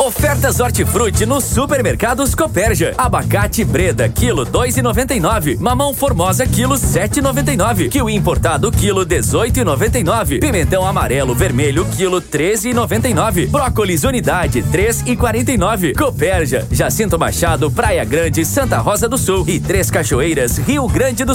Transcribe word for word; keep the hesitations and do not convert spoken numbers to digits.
Ofertas Hortifruti no Supermercados Copérgia. Abacate Breda, quilo dois e noventa e nove. Mamão Formosa, quilo sete e noventa e nove. Kiwi importado, quilo dezoito e noventa e nove. Pimentão amarelo vermelho, quilo treze e noventa e nove. Brócolis unidade, três e quarenta e nove. Copérgia, Jacinto Machado, Praia Grande, Santa Rosa do Sul e Três Cachoeiras, Rio Grande do